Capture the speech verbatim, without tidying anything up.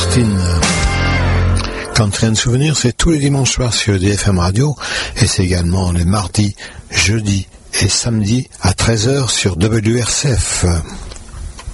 Austin. Country and Souvenir, c'est tous les dimanches soirs sur D F M Radio et c'est également les mardis, jeudis et samedis à treize heures sur W R C F.